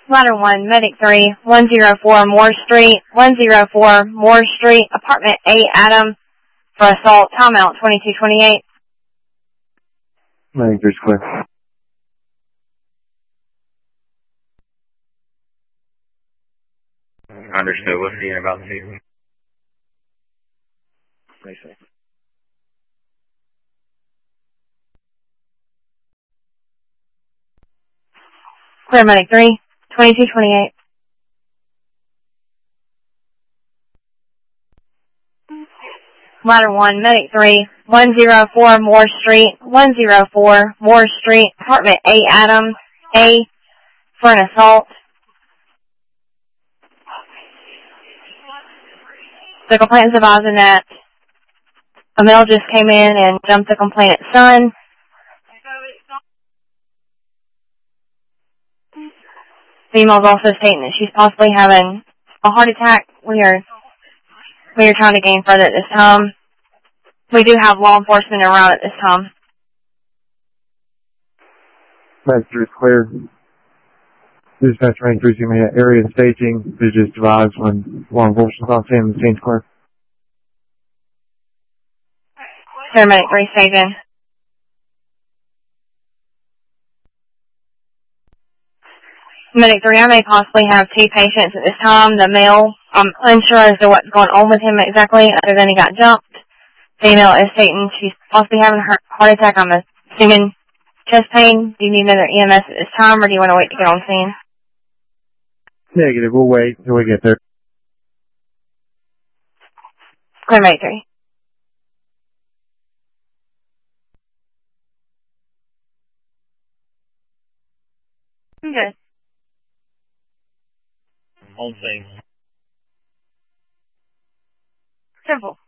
Ladder 1, Medic 3, 104 Moore Street, 104 Moore Street, Apartment 8, Adam, for assault, timeout 2228. Medic 3's clear. Understood. We'll see you in about 2. Clear Medic 3, 2228. Ladder 1, Medic 3, 104 Moore Street, 104 Moore Street, Apartment 8, Adam, A, for an assault. The complainant is advising that a male just came in and jumped the complainant's son. The female is also stating that she's possibly having a heart attack. We are trying to gain further at this time. We do have law enforcement around at this time. Medic 3 is clear. Dispatch range 3 area and staging. They just advise when law enforcement is on scene. The scene's clear. Clear Medic 3 staging. Medic 3, I may possibly have 2 patients at this time. The male, I'm unsure as to what's going on with him exactly, other than he got jumped. Female is stating she's possibly having a heart attack. I'm assuming chest pain. Do you need another EMS at this time, or do you want to wait to get on scene? Negative. We'll wait until we get there. Clear Medic 3. I'm good. On scene. Simple.